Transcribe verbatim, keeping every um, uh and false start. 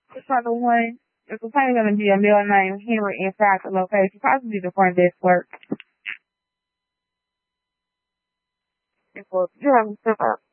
It's another one. It's probably going to be a male named Henry inside the location, possibly the front desk clerk. You have to step up.